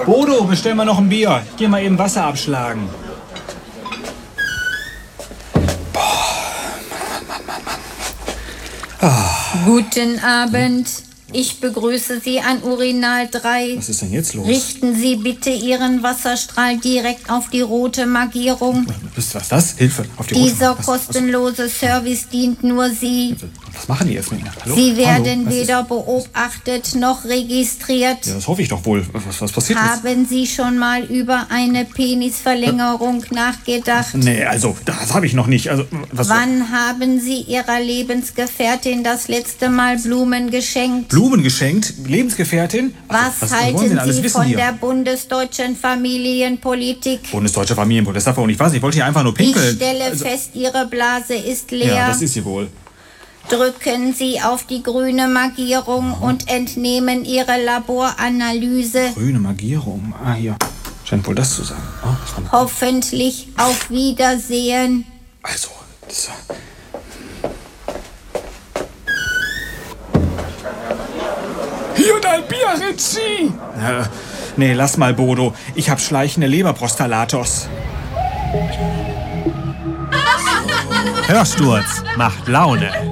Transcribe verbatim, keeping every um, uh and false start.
Bodo, bestell mal noch ein Bier. Ich geh mal eben Wasser abschlagen. Guten Abend. Ich begrüße Sie an Urinal drei. Was ist denn jetzt los? Richten Sie bitte Ihren Wasserstrahl direkt auf die rote Markierung. Was ist das? Hilfe, auf die Dieser rote. Was, kostenlose Service dient nur Sie. was, was machen die jetzt mit mir? Hallo? Sie werden Hallo? Was weder beobachtet noch registriert. ist, ja, das hoffe ich doch wohl. Was, was passiert jetzt? Haben Sie schon mal über eine Penisverlängerung nachgedacht? Nee, also, das habe ich noch nicht. Also, was, Wann haben Sie Ihrer Lebensgefährtin das letzte Mal Blumen geschenkt? Blumen geschenkt? Lebensgefährtin? Was, was, was wollen Sie halten denn alles Sie wissen von hier? der bundesdeutschen Familienpolitik? Bundesdeutscher Familienbund, das darf auch nicht was. Ich wollte hier einfach nur Ich pinkeln. stelle Also, fest, Ihre Blase ist leer. ja, das ist sie wohl. Drücken Sie auf die grüne Markierung und entnehmen Ihre Laboranalyse. Grüne Markierung. Ah, hier. Scheint wohl das zu sein. Oh, das war- Hoffentlich auf Wiedersehen. also, das, hier dein Bier, Ritzi! Äh, nee, lass mal, Bodo. Ich hab schleichende Leberprostallatos. Hörsturz macht Laune.